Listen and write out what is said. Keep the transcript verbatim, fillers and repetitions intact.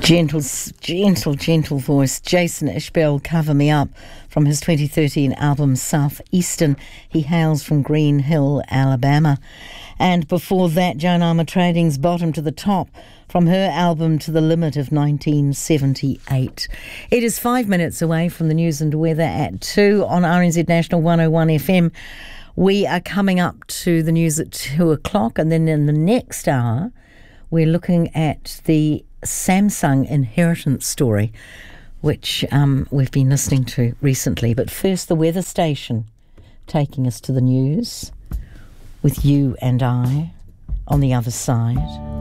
Gentle, gentle, gentle voice. Jason Ishbel, Cover Me Up, from his twenty thirteen album Southeastern. He hails from Green Hill, Alabama. And before that, Joan Armatrading's Bottom to the Top, from her album To the Limit of nineteen seventy-eight. It is five minutes away from the news and weather at two on R N Z National one oh one F M. We are coming up to the news at two o'clock, and then in the next hour, we're looking at the Samsung inheritance story, which um, we've been listening to recently. But first, the weather station taking us to the news with you and I on the other side.